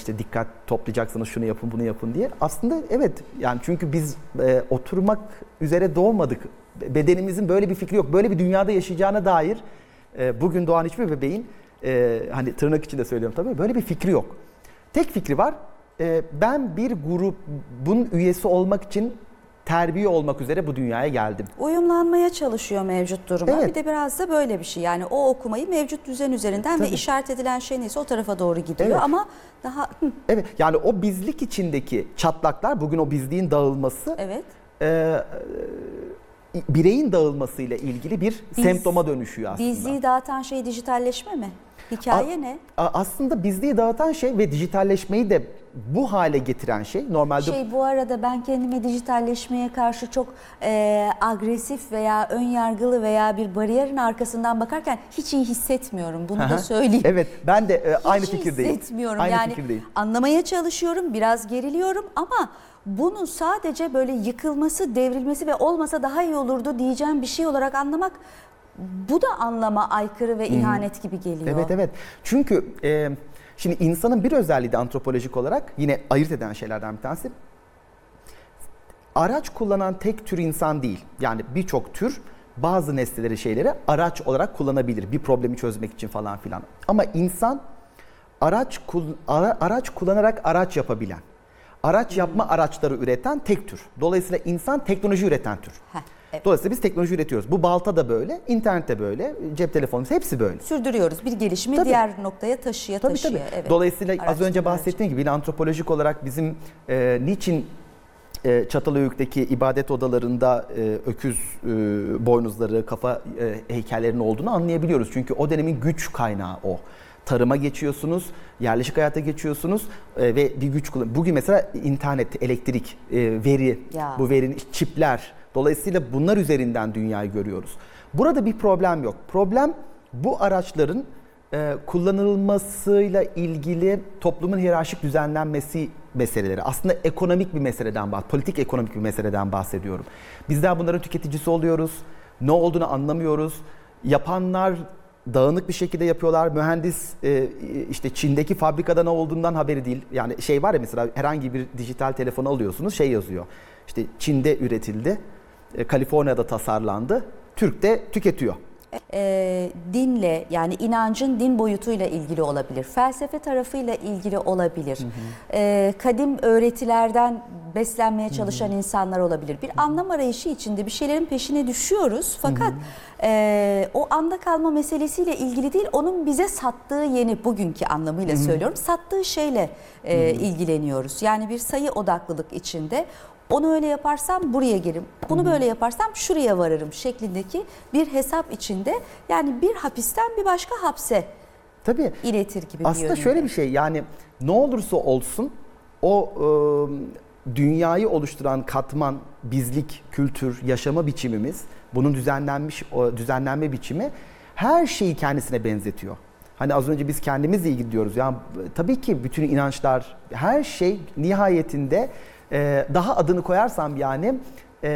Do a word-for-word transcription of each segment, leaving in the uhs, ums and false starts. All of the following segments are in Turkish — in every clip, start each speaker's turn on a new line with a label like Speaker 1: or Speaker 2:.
Speaker 1: işte dikkat toplayacaksınız, şunu yapın, bunu yapın diye. Aslında evet, yani çünkü biz e, oturmak üzere doğmadık. Bedenimizin böyle bir fikri yok. Böyle bir dünyada yaşayacağına dair e, bugün doğan hiçbir bebeğin e, hani tırnak içinde söylüyorum tabii, böyle bir fikri yok. Tek fikri var. E, ben bir grubun üyesi olmak için terbiye olmak üzere bu dünyaya geldim.
Speaker 2: Uyumlanmaya çalışıyor mevcut duruma.
Speaker 1: Evet.
Speaker 2: Bir de biraz da böyle bir şey. Yani o okumayı mevcut düzen üzerinden
Speaker 1: Tabii.
Speaker 2: ve işaret edilen şey neyse o tarafa doğru gidiyor.
Speaker 1: Evet.
Speaker 2: Ama daha...
Speaker 1: Evet, yani o bizlik içindeki çatlaklar, bugün o bizliğin dağılması,
Speaker 2: Evet.
Speaker 1: E, bireyin dağılmasıyla ilgili bir
Speaker 2: Biz,
Speaker 1: semptoma dönüşüyor aslında.
Speaker 2: Bizliği dağıtan şey dijitalleşme mi? Hikaye
Speaker 1: A,
Speaker 2: ne?
Speaker 1: Aslında bizliği dağıtan şey ve dijitalleşmeyi de bu hale getiren şey normalde...
Speaker 2: Şey, bu arada ben kendimi dijitalleşmeye karşı çok e, agresif veya ön yargılı veya bir bariyerin arkasından bakarken hiç iyi hissetmiyorum. Bunu
Speaker 1: Aha.
Speaker 2: da söyleyeyim.
Speaker 1: Evet, ben de e, aynı
Speaker 2: Hiç
Speaker 1: fikirdeyim.
Speaker 2: hissetmiyorum.
Speaker 1: Aynı
Speaker 2: Yani
Speaker 1: fikirdeyim.
Speaker 2: anlamaya çalışıyorum, biraz geriliyorum ama bunun sadece böyle yıkılması, devrilmesi ve olmasa daha iyi olurdu diyeceğim bir şey olarak anlamak, bu da anlama aykırı ve ihanet gibi geliyor.
Speaker 1: Evet, evet. Çünkü e, şimdi insanın bir özelliği de antropolojik olarak yine ayırt eden şeylerden bir tanesi, araç kullanan tek tür insan değil. Yani birçok tür bazı nesneleri, şeyleri araç olarak kullanabilir. Bir problemi çözmek için falan filan. Ama insan araç ara, araç kullanarak araç yapabilen, araç yapma araçları üreten tek tür. Dolayısıyla insan teknoloji üreten tür.
Speaker 2: Heh, evet.
Speaker 1: Dolayısıyla biz teknoloji üretiyoruz. Bu balta da böyle, internet de böyle, cep telefonumuz, hepsi böyle.
Speaker 2: Sürdürüyoruz. Bir gelişimi
Speaker 1: Tabii.
Speaker 2: diğer noktaya taşıya
Speaker 1: Tabii,
Speaker 2: taşıya.
Speaker 1: tabii.
Speaker 2: Evet.
Speaker 1: Dolayısıyla az
Speaker 2: Araçtan
Speaker 1: önce
Speaker 2: araca.
Speaker 1: bahsettiğim gibi yine antropolojik olarak bizim e, niçin e, Çatalhöyük'teki ibadet odalarında e, öküz e, boynuzları, kafa e, heykellerinin olduğunu anlayabiliyoruz. Çünkü o dönemin güç kaynağı o. Tarıma geçiyorsunuz, yerleşik hayata geçiyorsunuz e, ve bir güç kullan. Bugün mesela internet, elektrik, e, veri,
Speaker 2: Ya.
Speaker 1: bu verinin çipler. Dolayısıyla bunlar üzerinden dünyayı görüyoruz. Burada bir problem yok. Problem bu araçların e, kullanılmasıyla ilgili toplumun hiyerarşik düzenlenmesi meseleleri. Aslında ekonomik bir meseleden bahsediyorum. Politik ekonomik bir meseleden bahsediyorum. Bizler bunların tüketicisi oluyoruz. Ne olduğunu anlamıyoruz. Yapanlar dağınık bir şekilde yapıyorlar. Mühendis e, işte Çin'deki fabrikada ne olduğundan haberi değil. Yani şey var ya, mesela herhangi bir dijital telefonu alıyorsunuz, şey yazıyor. İşte Çin'de üretildi, e, Kaliforniya'da tasarlandı, Türk de tüketiyor.
Speaker 2: E, dinle, yani inancın din boyutuyla ilgili olabilir, felsefe tarafıyla ilgili olabilir, hı hı. E, kadim öğretilerden beslenmeye çalışan hı hı. insanlar olabilir. Bir hı hı. anlam arayışı içinde bir şeylerin peşine düşüyoruz fakat hı hı. E, o anda kalma meselesiyle ilgili değil, onun bize sattığı yeni, bugünkü anlamıyla hı hı. söylüyorum, sattığı şeyle e, hı hı. ilgileniyoruz. Yani bir sayı odaklılık içinde. Onu öyle yaparsam buraya gelirim, bunu böyle yaparsam şuraya varırım şeklindeki bir hesap içinde, yani bir hapisten bir başka hapse
Speaker 1: Tabii,
Speaker 2: iletir gibi bir
Speaker 1: aslında
Speaker 2: yönünde.
Speaker 1: şöyle bir şey, yani ne olursa olsun o e, dünyayı oluşturan katman, bizlik, kültür, yaşama biçimimiz, bunun düzenlenmiş o düzenlenme biçimi her şeyi kendisine benzetiyor. Hani az önce biz kendimizle ilgili diyoruz. Yani tabii ki bütün inançlar, her şey nihayetinde Ee, daha adını koyarsam yani e,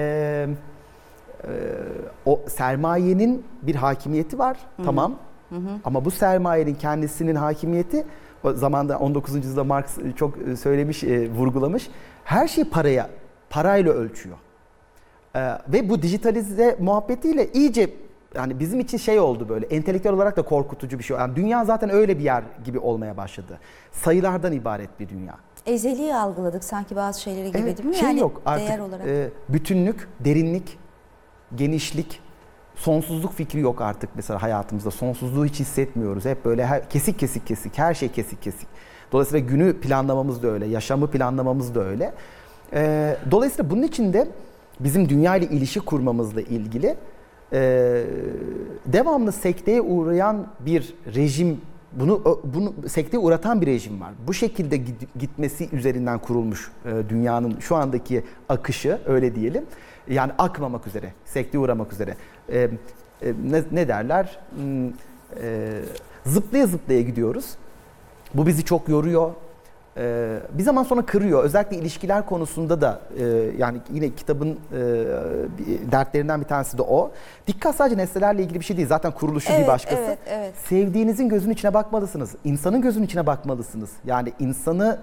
Speaker 1: e, o sermayenin bir hakimiyeti var, hı-hı. tamam. Hı-hı. Ama bu sermayenin kendisinin hakimiyeti, o zamanda on dokuzuncu yüzyılda Marx çok söylemiş, e, vurgulamış. Her şey paraya, parayla ölçüyor. Ee, ve bu dijitalize muhabbetiyle iyice, yani bizim için şey oldu, böyle entelektüel olarak da korkutucu bir şey. Yani dünya zaten öyle bir yer gibi olmaya başladı. Sayılardan ibaret bir dünya.
Speaker 2: Ezeliği algıladık sanki bazı şeyleri gibi,
Speaker 1: evet,
Speaker 2: değil mi?
Speaker 1: Şey
Speaker 2: yani
Speaker 1: yok artık,
Speaker 2: değer olarak.
Speaker 1: E, bütünlük, derinlik, genişlik, sonsuzluk fikri yok artık mesela hayatımızda. Sonsuzluğu hiç hissetmiyoruz. Hep böyle her, kesik kesik kesik, her şey kesik kesik. Dolayısıyla günü planlamamız da öyle, yaşamı planlamamız da öyle. E, dolayısıyla bunun için de bizim dünya ile ilişki kurmamızla ilgili e, devamlı sekteye uğrayan bir rejim, Bunu, bunu sekteye uğratan bir rejim var. Bu şekilde gitmesi üzerinden kurulmuş e, dünyanın şu andaki akışı, öyle diyelim. Yani akmamak üzere, sekteye uğramak üzere. E, e, ne, ne derler? E, zıplaya zıplaya gidiyoruz. Bu bizi çok yoruyor. Ee, bir zaman sonra kırıyor. Özellikle ilişkiler konusunda da e, yani yine kitabın e, dertlerinden bir tanesi de o. Dikkat sadece nesnelerle ilgili bir şey değil. Zaten kuruluşu
Speaker 2: evet,
Speaker 1: bir başkası.
Speaker 2: Evet, evet.
Speaker 1: Sevdiğinizin gözünün içine bakmalısınız. İnsanın gözünün içine bakmalısınız. Yani insanı